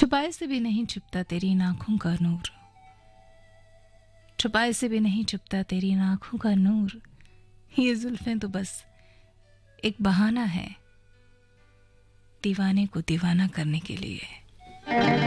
छुपाए से भी नहीं छुपता तेरी इन आँखों का नूर, छुपाए से भी नहीं छुपता तेरी इन आँखों का नूर। ये जुल्फें तो बस एक बहाना है दीवाने को दीवाना करने के लिए।